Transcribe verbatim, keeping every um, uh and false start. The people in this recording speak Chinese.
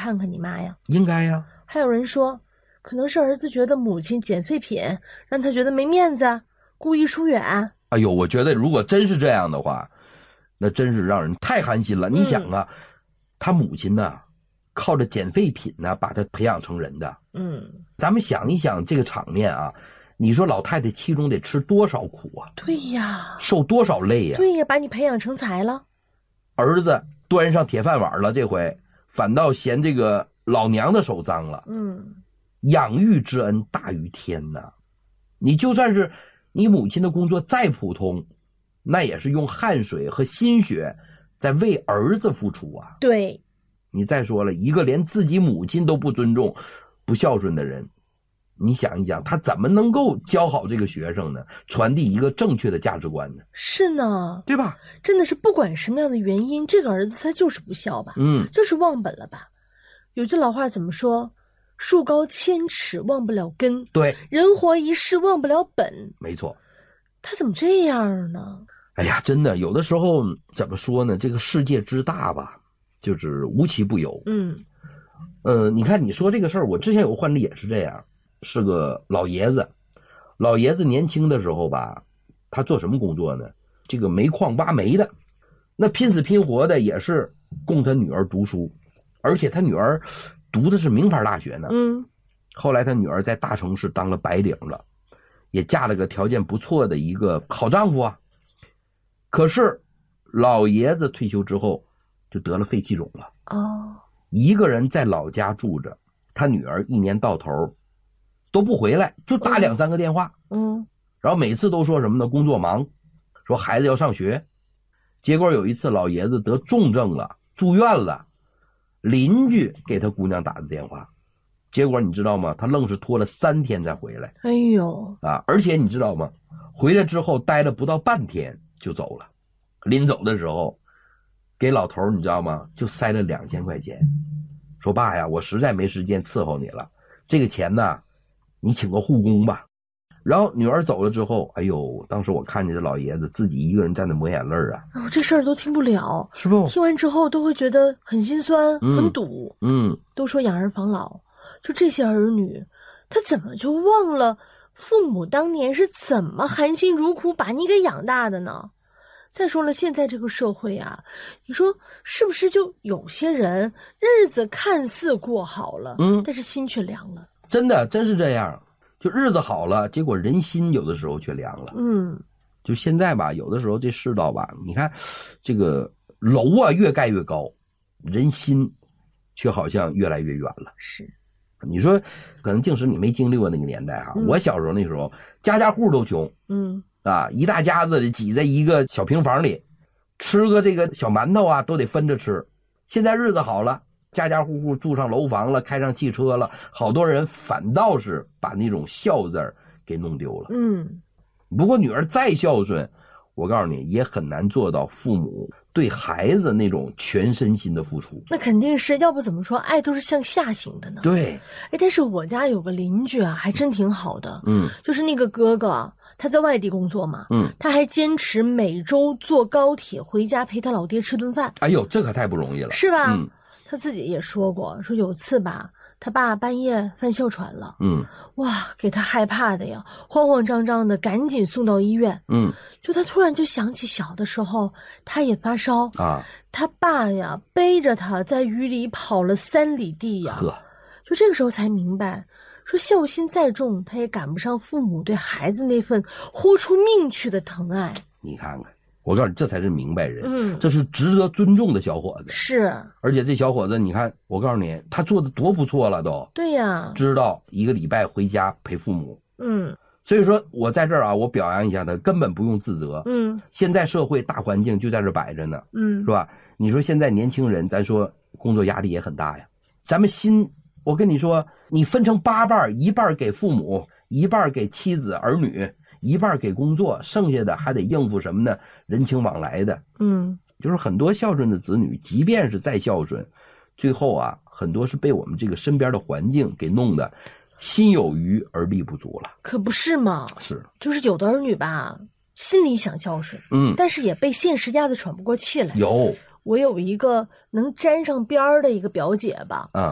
看看你妈呀？ 应该呀。 还有人说，可能是儿子觉得母亲捡废品，让他觉得没面子，故意疏远。 哎呦，我觉得如果真是这样的话，那真是让人太寒心了。嗯、你想啊，他母亲呢，靠着捡废品呢，把他培养成人的。 嗯， 咱们想一想这个场面啊，你说老太太其中得吃多少苦啊？ 对呀， 受多少累呀？ 对呀，把你培养成才了。 儿子端上铁饭碗了，这回反倒嫌这个老娘的手脏了。 嗯， 养育之恩大于天呐！你就算是你母亲的工作再普通，那也是用汗水和心血在为儿子付出啊。 对， 你再说了，一个连自己母亲都不尊重、不孝顺的人，你想一想，他怎么能够教好这个学生呢？传递一个正确的价值观呢？ 是呢， 对吧？ 真的是不管什么样的原因，这个儿子他就是不孝吧？ 嗯， 就是忘本了吧？有句老话怎么说？树高千尺忘不了根， 对， 人活一世忘不了本。 没错。 他怎么这样呢？ 哎呀，真的，有的时候怎么说呢？这个世界之大吧，就是无奇不有。 嗯， 呃，你看你说这个事儿，我之前有个患者也是这样，是个老爷子。老爷子年轻的时候吧，他做什么工作呢？这个煤矿挖煤的，那拼死拼活的也是供他女儿读书，而且他女儿读的是名牌大学呢。 嗯， 后来他女儿在大城市当了白领了，也嫁了个条件不错的一个好丈夫啊。可是老爷子退休之后就得了肺气肿了。 哦， 一个人在老家住着，他女儿一年到头都不回来，就打两三个电话。 嗯， 然后每次都说什么呢？工作忙，说孩子要上学。结果有一次老爷子得重症了，住院了，邻居给他姑娘打的电话，结果你知道吗？他愣是拖了三天才回来。 哎呦啊！而且你知道吗？回来之后待了不到半天就走了。临走的时候，给老头你知道吗？就塞了两千块钱，说爸呀，我实在没时间伺候你了，这个钱呢，你请个护工吧。然后女儿走了之后，哎呦，当时我看见这老爷子自己一个人在那抹眼泪啊。 哦，这事儿都听不了， 是不？ 听完之后都会觉得很心酸、嗯、很堵。 嗯， 都说养儿防老，就这些儿女，他怎么就忘了父母当年是怎么含辛茹苦把你给养大的呢？再说了，现在这个社会啊，你说是不是就有些人日子看似过好了， 嗯， 但是心却凉了。 真的，真是这样。就日子好了，结果人心有的时候却凉了。 嗯， 就现在吧，有的时候这世道吧，你看这个楼啊越盖越高，人心却好像越来越远了。 是， 你说可能静时你没经历过那个年代哈、嗯，我小时候那时候家家户都穷， 嗯啊，一大家子挤在一个小平房里，吃个这个小馒头啊都得分着吃。现在日子好了，家家户户住上楼房了，开上汽车了，好多人反倒是把那种孝字儿给弄丢了。 嗯， 不过女儿再孝顺，我告诉你也很难做到父母对孩子那种全身心的付出。 那肯定是，要不怎么说爱都是向下行的呢？ 对， 哎，但是我家有个邻居啊，还真挺好的。 嗯， 就是那个哥哥，他在外地工作嘛， 嗯， 他还坚持每周坐高铁回家陪他老爹吃顿饭。 哎呦，这可太不容易了， 是吧？ 嗯， 他自己也说过，说有次吧，他爸半夜犯哮喘了， 嗯， 哇，给他害怕的呀，慌慌张张的，赶紧送到医院。 嗯， 就他突然就想起小的时候，他也发烧啊， 他爸呀背着他在雨里跑了三里地呀， 呵， 就这个时候才明白，说孝心再重，他也赶不上父母对孩子那份豁出命去的疼爱。 你看看。我告诉你，这才是明白人， 嗯， 这是值得尊重的小伙子。 是， 而且这小伙子，你看，我告诉你，他做的多不错了都。 对呀， 知道一个礼拜回家陪父母。 嗯， 所以说我在这儿啊，我表扬一下他，根本不用自责。 嗯， 现在社会大环境就在这摆着呢， 嗯， 是吧？你说现在年轻人，咱说工作压力也很大呀，咱们心，我跟你说，你分成八半，一半给父母，一半给妻子儿女。一半给工作，剩下的还得应付什么呢？人情往来的。 嗯， 就是很多孝顺的子女，即便是再孝顺，最后啊，很多是被我们这个身边的环境给弄得心有余而力不足了。 可不是嘛？ 是， 就是有的儿女吧，心里想孝顺， 嗯， 但是也被现实压得喘不过气来。 有， 我有一个能沾上边儿的一个表姐吧， 啊、嗯，